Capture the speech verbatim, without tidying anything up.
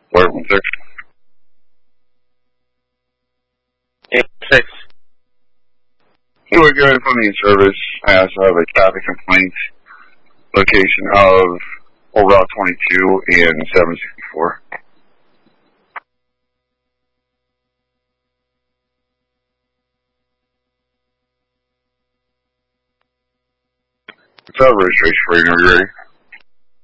Four one six. Eight six. You were good from the service. I also have a traffic complaint. Location of Old Route twenty-two and seven sixty-four. It's our registration for you. Are you ready?